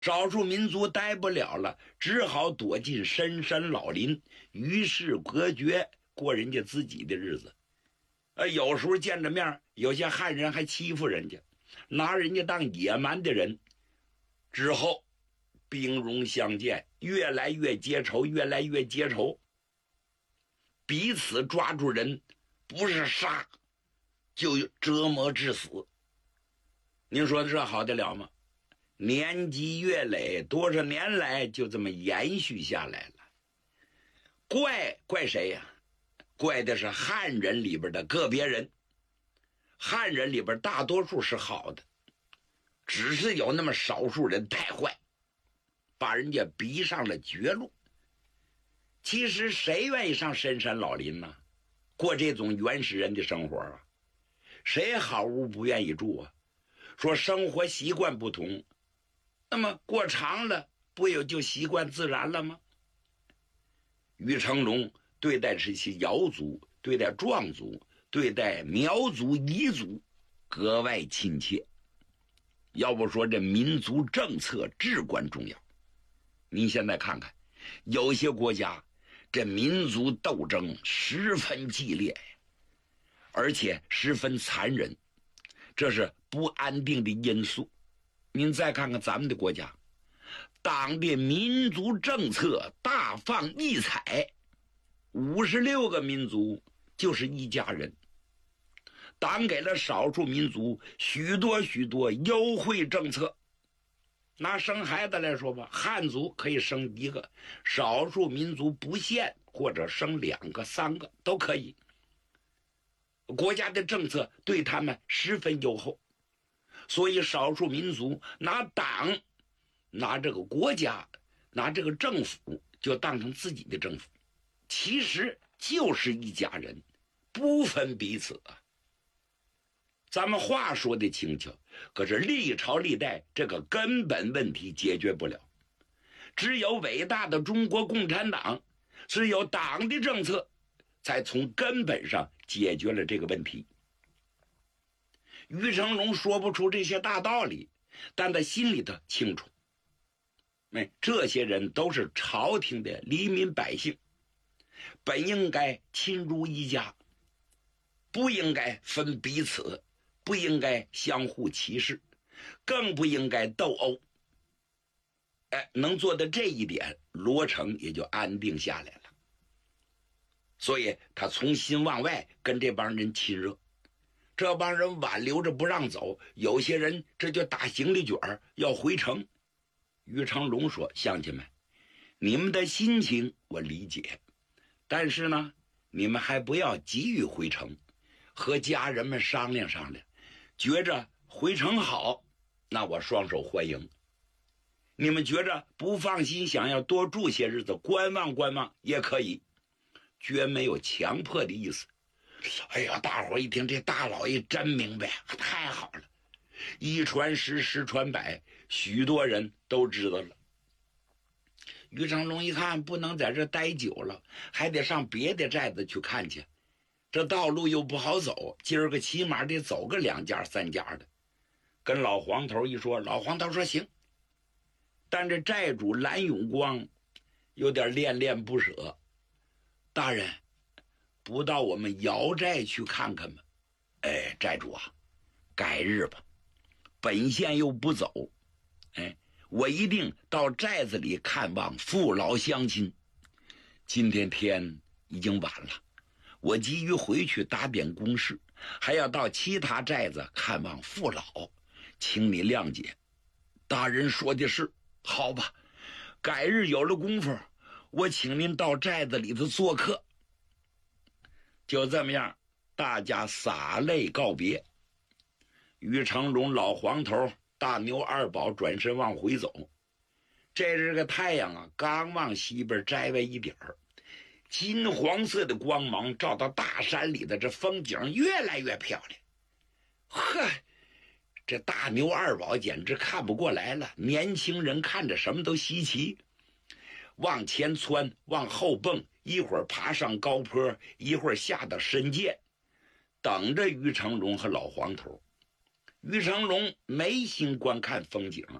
少数民族待不了了，只好躲进深山老林，与世隔绝，过人家自己的日子。有时候见着面，有些汉人还欺负人家，拿人家当野蛮的人。之后兵戎相见，越来越结仇，越来越结仇，彼此抓住人，不是杀就折磨致死。您说这好得了吗？年积月累，多少年来就这么延续下来了。怪谁呀？怪的是汉人里边的个别人。汉人里边大多数是好的，只是有那么少数人太坏，把人家逼上了绝路。其实谁愿意上深山老林呢？过这种原始人的生活啊？谁好屋不愿意住啊？说生活习惯不同，那么过长了，不也就习惯自然了吗？于成龙对待这些瑶族，对待壮族，对待苗族、彝族格外亲切。要不说这民族政策至关重要。您现在看看，有些国家这民族斗争十分激烈，而且十分残忍，这是不安定的因素。您再看看咱们的国家，党的民族政策大放异彩，56个民族就是一家人。党给了少数民族许多优惠政策。拿生孩子来说吧，汉族可以生1个，少数民族不限，或者生2个、3个都可以。国家的政策对他们十分优厚，所以少数民族拿党、拿这个国家、拿这个政府就当成自己的政府，其实就是一家人，不分彼此啊。咱们话说的轻巧，可是历朝历代这个根本问题解决不了。只有伟大的中国共产党，只有党的政策，才从根本上解决了这个问题。于成龙说不出这些大道理，但他心里头清楚，这些人都是朝廷的黎民百姓，本应该亲如一家，不应该分彼此，不应该相互歧视，更不应该斗殴。能做到这一点，罗成也就安定下来了。所以他从心往外跟这帮人亲热，这帮人挽留着不让走，有些人这就打行李卷要回城。于成龙说，乡亲们，你们的心情我理解，但是呢，你们还不要急于回城，和家人们商量商量，觉着回城好，那我双手欢迎。你们觉着不放心，想要多住些日子，观望观望也可以，绝没有强迫的意思。哎呀，大伙一听，这大老爷真明白，太好了，一传十，十传百，许多人都知道了。于成龙一看，不能在这待久了，还得上别的寨子去看去，这道路又不好走，今儿个起码得走个2家3家的。跟老黄头一说，老黄头说行，但这寨主蓝永光有点恋恋不舍。大人，不到我们瑶寨去看看吗？寨主啊，改日吧，本县又不走，我一定到寨子里看望父老乡亲。今天天已经晚了，我急于回去打点公事，还要到其他寨子看望父老，请你谅解。大人说的是，好吧，改日有了功夫，我请您到寨子里头做客。就这么样，大家洒泪告别。于成龙、老黄头、大牛二宝转身往回走。这日个太阳啊，刚往西边摘外一点儿，金黄色的光芒照到大山里的这风景越来越漂亮。呵，这大牛二宝简直看不过来了，年轻人看着什么都稀奇，往前窜，往后蹦，一会儿爬上高坡，一会儿下到深涧，等着于成龙和老黄头。于成龙没心观看风景，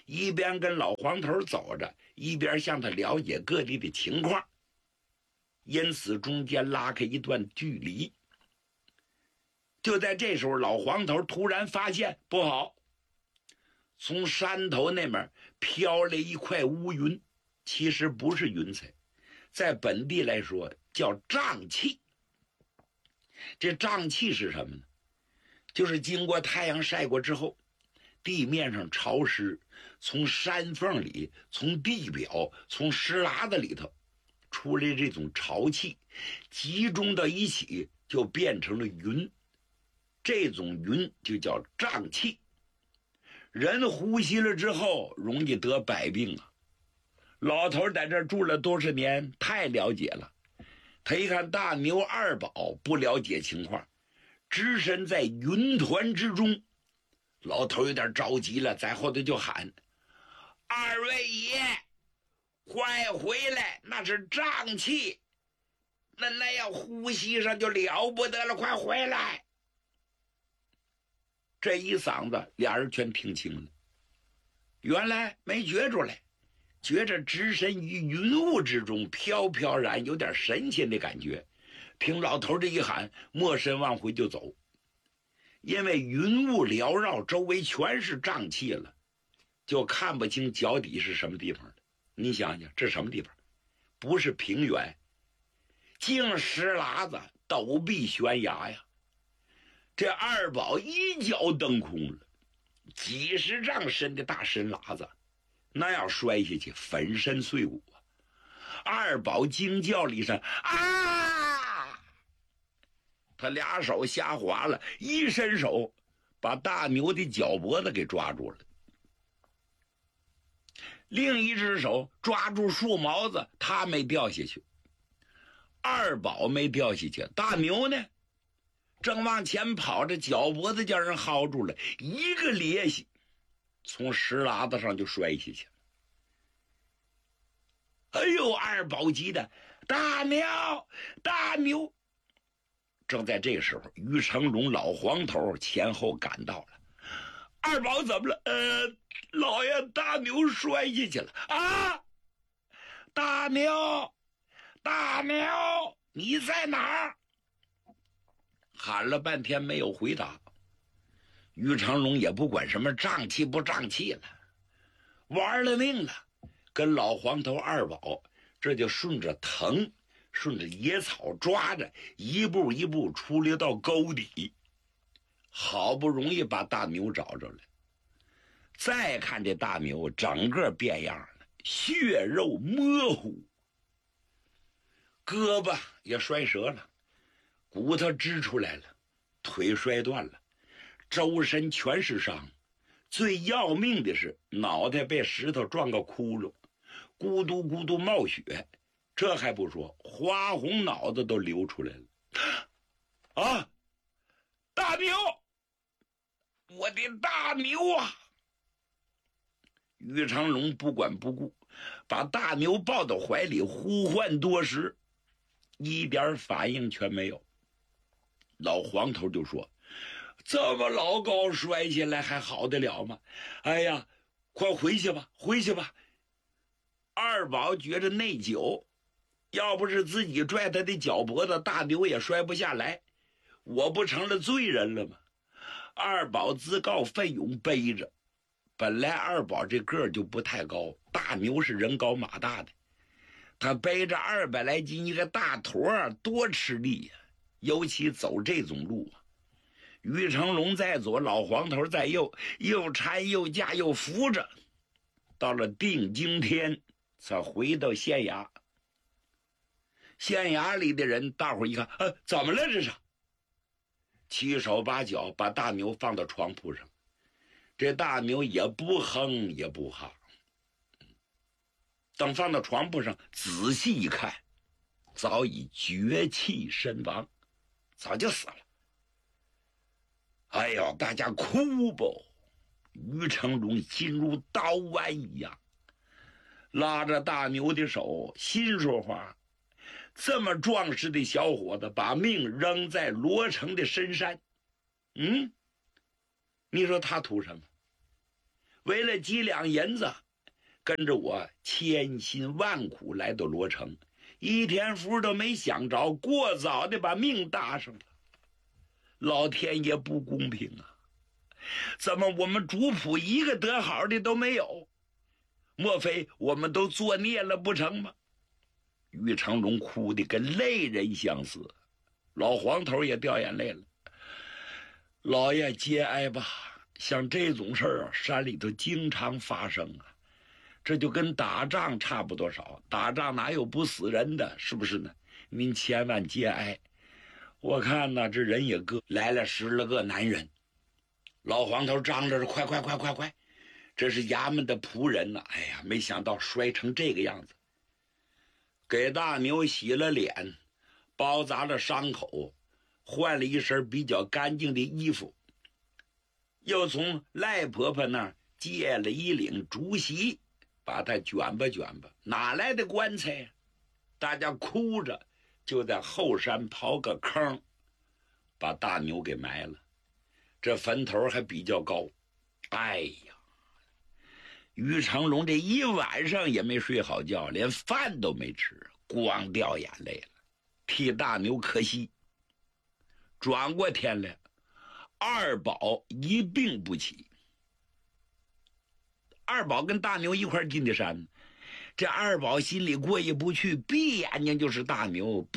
一边跟老黄头走着，一边向他了解各地的情况，因此中间拉开一段距离。就在这时候，老黄头突然发现不好，从山头那边飘来一块乌云，其实不是云彩，在本地来说叫瘴气。这瘴气是什么呢？就是经过太阳晒过之后，地面上潮湿，从山缝里，从地表，从石喇子里头出来这种潮气，集中到一起就变成了云，这种云就叫瘴气。人呼吸了之后容易得百病啊。老头在这住了多少年，太了解了。他一看大牛二宝不了解情况，只身在云团之中，老头有点着急了，在后头就喊：二位爷，快回来，那是瘴气，那要呼吸上就了不得了，快回来。这一嗓子俩人全听清了，原来没觉出来，觉着置身于云雾之中，飘飘然，有点神仙的感觉。听老头这一喊，默身往回就走。因为云雾缭绕，周围全是瘴气了，就看不清脚底是什么地方了。你想想，这什么地方？不是平原，净石喇子，陡壁悬崖呀！这二宝一脚蹬空了，几十丈深的大深喇子，那要摔下去粉身碎骨啊！二宝惊叫了一声啊！他俩手瞎滑了，一伸手把大牛的脚脖子给抓住了，另一只手抓住树毛子，他没掉下去。二宝没掉下去，大牛呢正往前跑着，脚脖子叫人薅住了，一个趔趄从石喇子上就摔下去了。哎呦，二宝急的大牛大牛！正在这个时候，于成龙老黄头前后赶到了。二宝怎么了？老爷，大牛摔下去了啊！大牛大牛，你在哪儿？喊了半天没有回答。于成龙也不管什么瘴气不瘴气了，玩了命了，跟老黄头二宝这就顺着藤，顺着野草抓着，一步一步出溜到沟底，好不容易把大牛找着了。再看这大牛整个变样了，血肉模糊，胳膊也摔折了，骨头支出来了，腿摔断了，周身全是伤。最要命的是脑袋被石头撞个窟窿，咕嘟咕嘟冒血，这还不说，花红脑子都流出来了。啊，大牛，我的大牛啊！于成龙不管不顾，把大牛抱到怀里，呼唤多时，一点反应全没有。老黄头就说：这么老高摔下来还好得了吗？哎呀，快回去吧，回去吧。二宝觉着内疚，要不是自己拽他的脚脖子，大牛也摔不下来，我不成了罪人了吗？二宝自告奋勇背着，本来二宝这个儿就不太高，大牛是人高马大的，他背着200来斤一个大坨多吃力呀，尤其走这种路啊。于成龙在左，老黄头在右，又搀又架又扶着，到了定京天才回到县衙。县衙里的人大伙一看，怎么了这是？七手八脚把大牛放到床铺上，这大牛也不哼也不哈。等放到床铺上仔细一看，早已绝气身亡，早就死了。哎呦，大家哭吧！于成龙心如刀剜一样，拉着大牛的手，心说话：这么壮实的小伙子，把命扔在罗成的深山，你说他图什么？ 为了几两银子，跟着我千辛万苦来到罗城，一天福都没享着，过早的把命搭上了。老天爷不公平啊！怎么我们主仆一个得好的都没有？莫非我们都作孽了不成吗？于成龙哭得跟泪人相似，老黄头也掉眼泪了。老爷节哀吧，像这种事儿啊，山里头经常发生啊，这就跟打仗差不多少，打仗哪有不死人的，是不是呢？您千万节哀。我看呢，这人也各来了10来个男人，老黄头张着快，这是衙门的仆人呢。哎呀，没想到摔成这个样子。给大牛洗了脸，包扎了伤口，换了一身比较干净的衣服，又从赖婆婆那儿借了一领竹席，把它卷吧，哪来的棺材呀？大家哭着就在后山刨个坑，把大牛给埋了。这坟头还比较高。哎呀，于成龙这一晚上也没睡好觉，连饭都没吃，光掉眼泪了，替大牛可惜。转过天来，二宝一病不起。二宝跟大牛一块进的山，这二宝心里过意不去，闭眼睛就是大牛，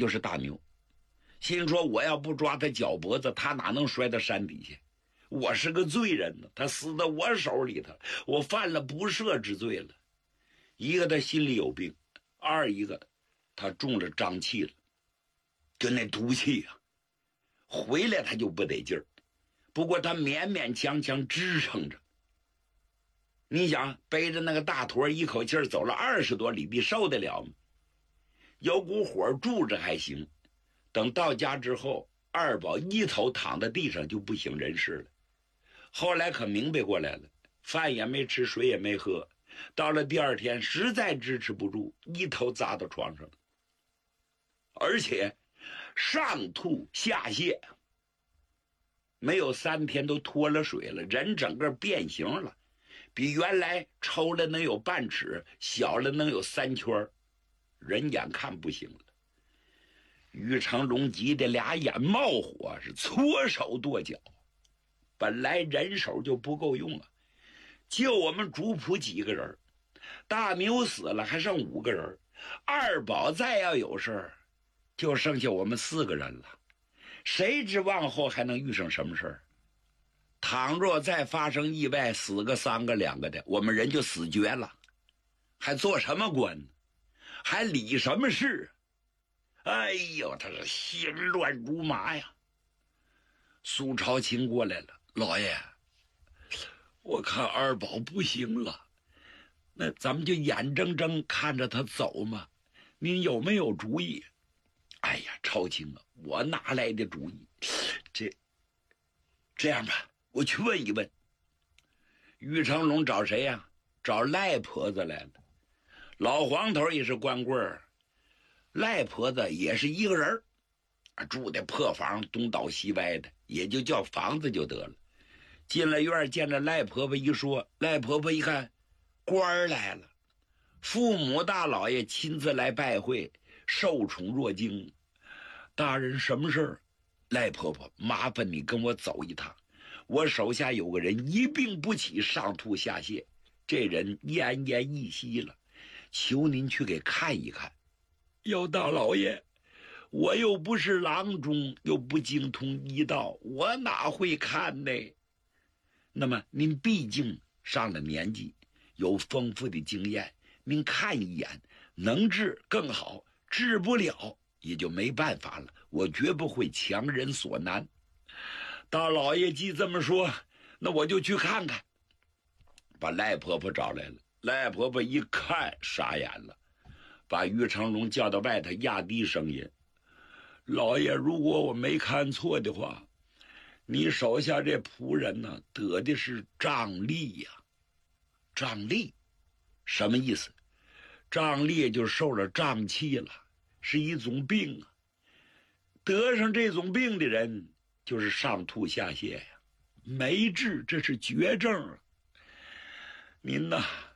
心说我要不抓他脚脖子，他哪能摔到山底下？我是个罪人呢，他死在我手里头，我犯了不赦之罪了。一个他心里有病，二一个他中了瘴气了，就那毒气啊，回来他就不得劲儿。不过他勉勉强强支撑着。你想背着那个大坨一口气儿走了20多里地，受得了吗？有股火住着还行，等到家之后，二宝一头躺在地上就不省人事了。后来可明白过来了，饭也没吃，水也没喝，到了第二天实在支持不住，一头砸到床上了，而且上吐下泻，没有3天都脱了水了，人整个变形了，比原来抽了能有半尺，小了能有3圈，人眼看不行了。于成龙急得俩眼冒火，是搓手跺脚。本来人手就不够用啊，就我们主仆几个人，大牛死了还剩5个人，二宝再要有事儿，就剩下我们4个人了。谁知往后还能遇上什么事儿？倘若再发生意外，死个3个2个的，我们人就死绝了，还做什么官呢？还理什么事？哎呦，他是心乱如麻呀。苏朝清过来了，老爷，我看二宝不行了，那咱们就眼睁睁看着他走嘛，您有没有主意？哎呀，朝清啊，我哪来的主意？这样吧，我去问一问。于成龙找谁呀？找赖婆子来了。老黄头也是官棍儿，赖婆子也是一个人，住在破房，东倒西歪的，也就叫房子就得了。进了院见着赖婆婆一说，赖婆婆一看官儿来了，父母大老爷亲自来拜会，受宠若惊。大人什么事儿？赖婆婆，麻烦你跟我走一趟，我手下有个人一病不起，上吐下泻，这人奄奄一息了，求您去给看一看。有大老爷，我又不是郎中，又不精通医道，我哪会看呢？那么您毕竟上了年纪，有丰富的经验，您看一眼，能治更好，治不了也就没办法了，我绝不会强人所难。大老爷既这么说，那我就去看看。把赖婆婆找来了，赖婆婆一看傻眼了，把于成龙叫到外头，压低声音：老爷，如果我没看错的话，你手下这仆人呢，得的是瘴痢呀。瘴痢什么意思？瘴痢就受了瘴气了，是一种病啊。得上这种病的人就是上吐下泻呀，没治，这是绝症啊。 您呐。